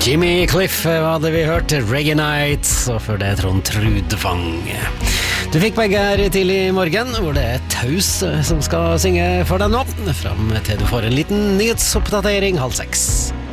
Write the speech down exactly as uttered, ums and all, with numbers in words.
Jimmy Cliff hadde vi hørt, Reggae Nights, og før det Trond Trudvang. Du fikk begge her tidlig i morgen, hvor det er Taus som skal synge for deg nå, fram til du får en liten nyhetsoppdatering halv seks.